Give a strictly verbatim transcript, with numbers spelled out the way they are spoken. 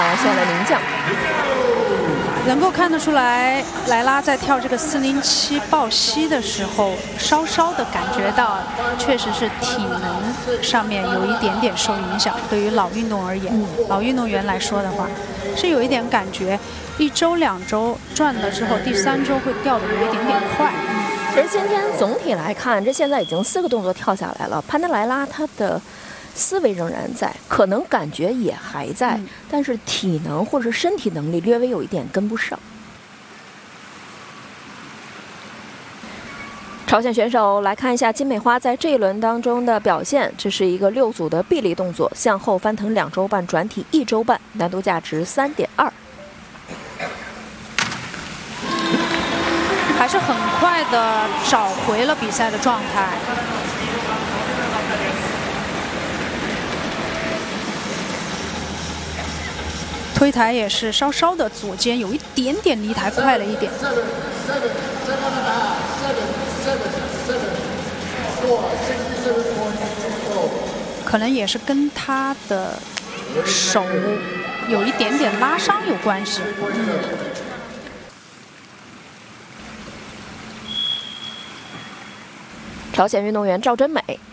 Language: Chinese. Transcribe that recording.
马来西亚的名将。 能够看得出来，莱拉在跳这个四零七抱膝的时候，稍稍的感觉到，确实是体能上面有一点点受影响。对于老运动而言，嗯、老运动员来说的话，是有一点感觉，一周两周转了之后，第三周会掉的有一点点快。 其实今天总体来看，这现在已经四个动作跳下来了，潘德莱拉他的思维仍然在，可能感觉也还在，嗯、但是体能或者是身体能力略微有一点跟不上。朝鲜选手来看一下金美花在这一轮当中的表现，这是一个六组的臂力动作，向后翻腾两周半，转体一周半，难度价值三点二。 还是很快的找回了比赛的状态。推台也是稍稍的左肩有一点点离台快了一点。可能也是跟他的手有一点点拉伤有关系。嗯朝鲜运动员赵真美